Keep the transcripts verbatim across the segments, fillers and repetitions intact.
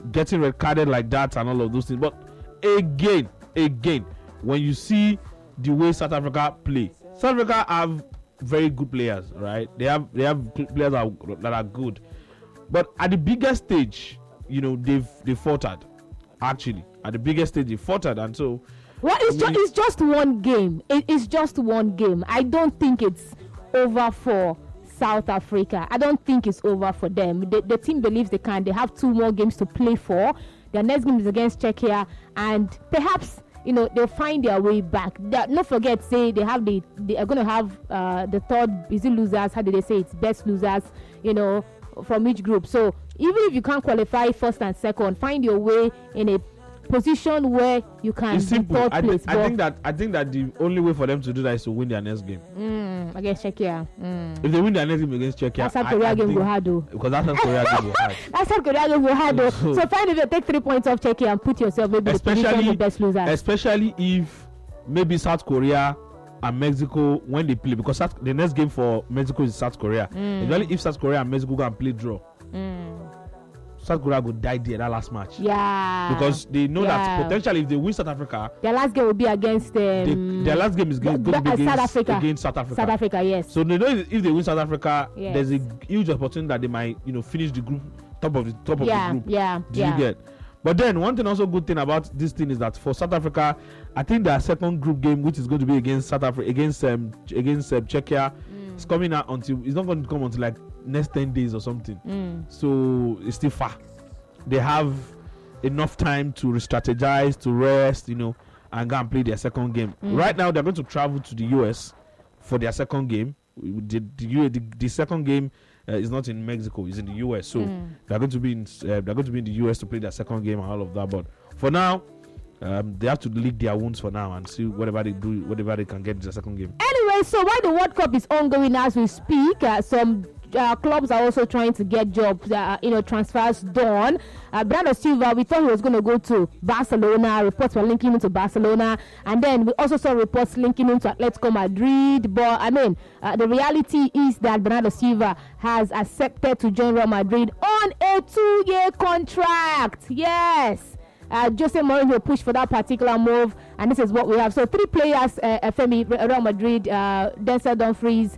getting red carded like that and all of those things. But again, again, when you see the way South Africa play, South Africa have very good players, right? They have they have players that are, that are good, but at the biggest stage, you know, they've they faltered. Actually, at the biggest stage, they faltered, and so. Well, it's just it's just one game. It, it's just one game. I don't think it's over for South Africa. I don't think it's over for them. The, the team believes they can. They have two more games to play for. Their next game is against Czechia, and perhaps, you know, they'll find their way back. They're, not forget, say they have the they are going to have uh, the third busy losers. How do they say it's best losers? You know, from each group. So even if you can't qualify first and second, find your way in a position where you can it's simple. third I, place. th- I think that I think that the only way for them to do that is to win their next game. Mm, against Czechia. Mm. If they win their next game against Czechia, that's how Korea game go hard though. Because that's how Korea game go hard. That's how Korea game go hard though. So, so find if you take three points off Czechia and put yourself maybe especially, the position of best losers. Especially if maybe South Korea and Mexico when they play, because South, the next game for Mexico is South Korea. Mm. Especially if South Korea and Mexico go and play draw. Mm. South Korea will die there that last match. Yeah. Because they know yeah. that potentially if they win South Africa, their last game will be against um, they, their last game is going to be against South Africa. against South Africa. South Africa, yes. So they know if they win South Africa, yes. there's a huge opportunity that they might, you know, finish the group top of the top yeah, of the group. Yeah. Did yeah. you get? But then one thing also good thing about this thing is that for South Africa, I think their second group game, which is going to be against South Africa, against um, against um, Czechia, mm. it's coming out until it's not going to come until like next ten days or something. Mm. So it's still far. They have enough time to re-strategize, to rest, you know, and go and play their second game. Mm. Right now, they're going to travel to the U S for their second game. The the, the, the second game uh, is not in Mexico; it's in the U S. So mm. they're going to be in uh, they're going to be in the U S to play their second game and all of that. But for now, um, they have to lick their wounds for now and see whatever they do, whatever they can get in the second game. Anyway, so while the World Cup is ongoing as we speak, uh, some. Uh, clubs are also trying to get jobs, uh, you know, transfers done. Uh, Bernardo Silva, we thought he was going to go to Barcelona. Reports were linking him to Barcelona. And then we also saw reports linking him to Atletico Madrid. But, I mean, uh, the reality is that Bernardo Silva has accepted to join Real Madrid on a two-year contract. Yes. Uh, Jose Mourinho pushed for that particular move, and this is what we have. So, three players, uh, Femi, Real Madrid, uh, Denzel Dumfries,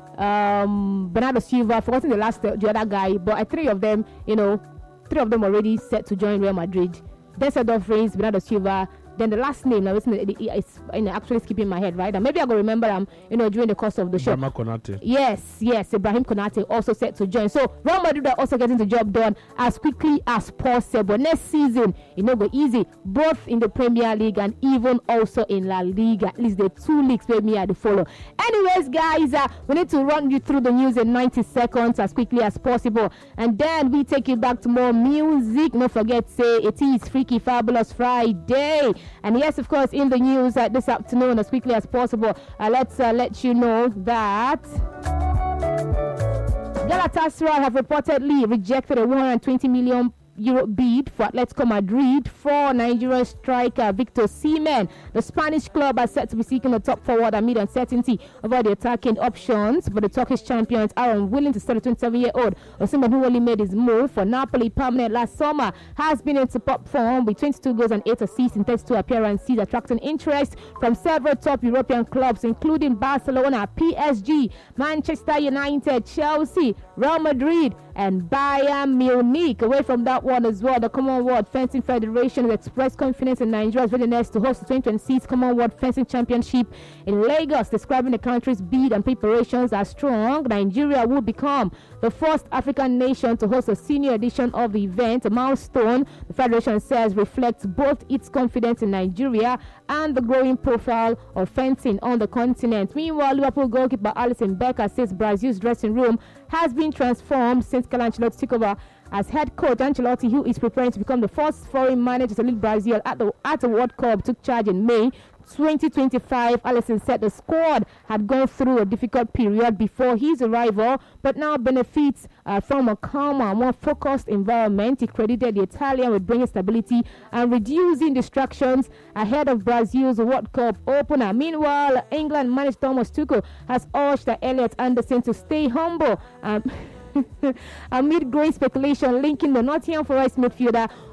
um Bernardo Silva, forgotten the last uh, the other guy, but uh, three of them, you know, three of them already set to join Real Madrid. Denzel Dumfries, Bernardo Silva, then the last name now it's, it's, it's actually skipping my head, right? And maybe I will remember them, um, you know, during the course of the show. Ibrahim Konate. Yes, yes, Ibrahim Konate also set to join. So Real Madrid are also getting the job done as quickly as possible. Next season, it no go easy, both in the Premier League and even also in La Liga. At least the two leagues where me are the follow. Anyways, guys, uh, we need to run you through the news in ninety seconds as quickly as possible, and then we take you back to more music. Don't forget, say it is Freaky Fabulous Friday. And yes, of course, in the news uh, this afternoon, as quickly as possible, uh, let's uh, let you know that Galatasaray have reportedly rejected a one hundred twenty million euro bid for Atletico Madrid for Nigerian striker Victor Osimhen. The Spanish club are set to be seeking a top forward amid uncertainty over the attacking options, but the Turkish champions are unwilling to sell the twenty-seven-year-old. Osimhen, who only made his move for Napoli permanent last summer, has been in top form with twenty-two goals and eight assists in thirty-two appearances, attracting interest from several top European clubs, including Barcelona, P S G, Manchester United, Chelsea, Real Madrid, and Bayern Munich. Away from that one as well, the Commonwealth Fencing Federation has expressed confidence in Nigeria's readiness to host the twenty twenty-six Commonwealth Fencing Championship in Lagos, describing the country's bid and preparations as strong. Nigeria will become the first African nation to host a senior edition of the event, a milestone the Federation says reflects both its confidence in Nigeria and the growing profile of fencing on the continent. Meanwhile, Liverpool goalkeeper Alisson Becker says Brazil's dressing room has been transformed since Carlo Ancelotti took over as head coach. Ancelotti, who is preparing to become the first foreign manager to lead Brazil at the at the World Cup, took charge in May twenty twenty-five. Alisson said the squad had gone through a difficult period before his arrival, but now benefits uh, from a calmer, more focused environment. He credited the Italian with bringing stability and reducing distractions ahead of Brazil's World Cup opener. Meanwhile, England manager Thomas Tuchel has urged Elliot Anderson to stay humble Um, amid growing speculation linking the Nottingham Forest midfielder